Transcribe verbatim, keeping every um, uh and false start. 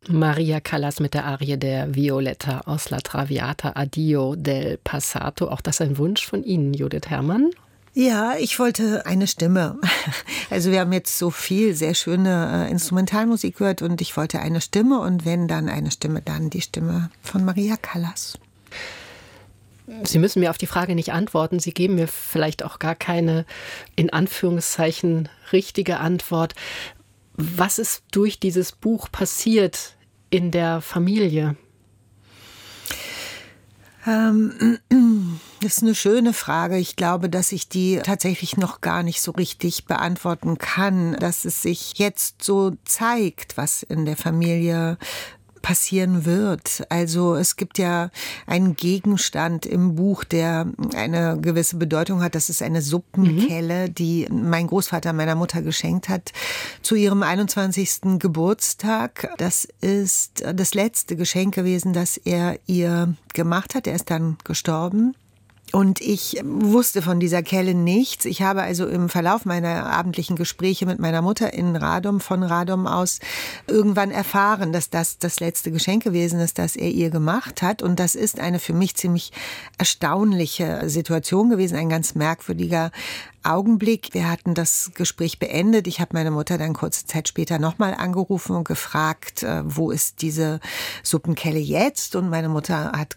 Maria Callas mit der Arie der Violetta aus La Traviata Addio del Passato. Auch das ein Wunsch von Ihnen, Judith Herrmann? Ja, ich wollte eine Stimme. Also wir haben jetzt so viel sehr schöne äh, Instrumentalmusik gehört und ich wollte eine Stimme und wenn dann eine Stimme, dann die Stimme von Maria Callas. Sie müssen mir auf die Frage nicht antworten. Sie geben mir vielleicht auch gar keine, in Anführungszeichen, richtige Antwort. Was ist durch dieses Buch passiert in der Familie? Ähm, das ist eine schöne Frage. Ich glaube, dass ich die tatsächlich noch gar nicht so richtig beantworten kann. Dass es sich jetzt so zeigt, was in der Familie passieren wird. Also es gibt ja einen Gegenstand im Buch, der eine gewisse Bedeutung hat. Das ist eine Suppenkelle, mhm. die mein Großvater meiner Mutter geschenkt hat zu ihrem einundzwanzigsten Geburtstag. Das ist das letzte Geschenk gewesen, das er ihr gemacht hat. Er ist dann gestorben. Und ich wusste von dieser Kelle nichts. Ich habe also im Verlauf meiner abendlichen Gespräche mit meiner Mutter in Radom, von Radom aus, irgendwann erfahren, dass das das letzte Geschenk gewesen ist, das er ihr gemacht hat. Und das ist eine für mich ziemlich erstaunliche Situation gewesen, ein ganz merkwürdiger Augenblick. Wir hatten das Gespräch beendet. Ich habe meine Mutter dann kurze Zeit später nochmal angerufen und gefragt, wo ist diese Suppenkelle jetzt? Und meine Mutter hat